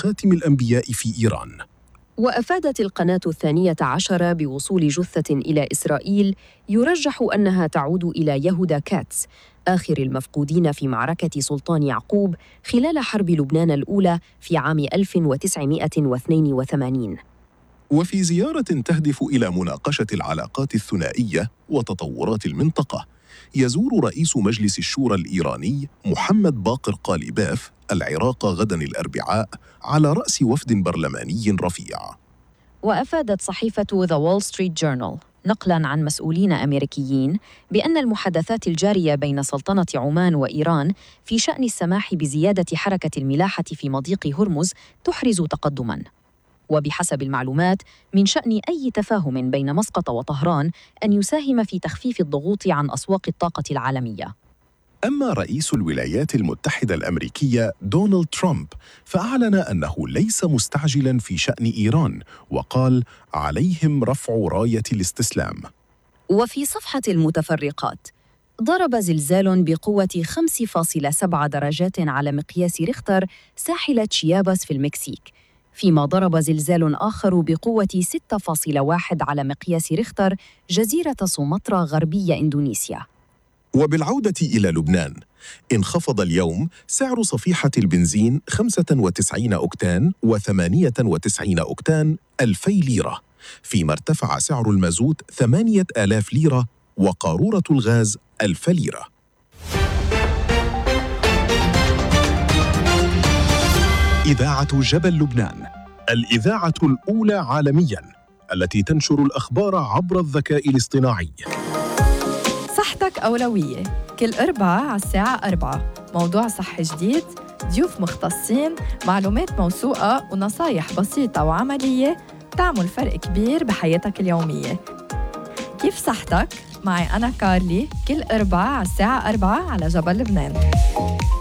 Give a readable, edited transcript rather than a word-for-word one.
خاتم الأنبياء في إيران. وأفادت القناة 12 بوصول جثة إلى إسرائيل يرجح أنها تعود إلى يهودا كاتس، آخر المفقودين في معركة سلطان يعقوب خلال حرب لبنان الأولى في عام 1982. وفي زيارة تهدف إلى مناقشة العلاقات الثنائية وتطورات المنطقة، يزور رئيس مجلس الشورى الإيراني محمد باقر قاليباف العراق غداً الأربعاء على رأس وفد برلماني رفيع. وأفادت صحيفة The Wall Street Journal نقلاً عن مسؤولين أمريكيين بأن المحادثات الجارية بين سلطنة عمان وإيران في شأن السماح بزيادة حركة الملاحة في مضيق هرمز تحرز تقدماً. وبحسب المعلومات من شأن أي تفاهم بين مسقط وطهران أن يساهم في تخفيف الضغوط عن أسواق الطاقة العالمية. أما رئيس الولايات المتحدة الأمريكية دونالد ترامب فأعلن أنه ليس مستعجلاً في شأن إيران، وقال عليهم رفع راية الاستسلام. وفي صفحة المتفرقات، ضرب زلزال بقوة 5.7 درجات على مقياس ريختر ساحل تشياباس في المكسيك، فيما ضرب زلزال آخر بقوة 6.1 على مقياس ريختر جزيرة سومطرة غربية إندونيسيا. وبالعودة إلى لبنان، انخفض اليوم سعر صفيحة البنزين 95 أوكتان و98 أوكتان 2000 ليرة، فيما ارتفع سعر المازوت 8000 ليرة وقارورة الغاز 1000 ليرة. إذاعة جبل لبنان، الإذاعة الأولى عالمياً التي تنشر الأخبار عبر الذكاء الاصطناعي. صحتك أولوية، كل أربعاء على الساعة 4 موضوع صحي جديد، ضيوف مختصين، معلومات موثوقة ونصايح بسيطة وعملية تعمل فرق كبير بحياتك اليومية. كيف صحتك؟ معي أنا كارلي كل أربعاء على الساعة 4 على جبل لبنان.